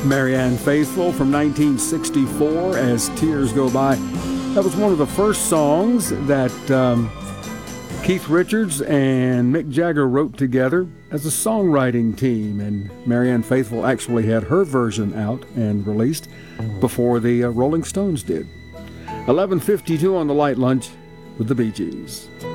Marianne Faithfull from 1964, As Tears Go By. That was one of the first songs that Keith Richards and Mick Jagger wrote together as a songwriting team, and Marianne Faithfull actually had her version out and released before the Rolling Stones did. 11:52 on the Light Lunch with the Bee Gees.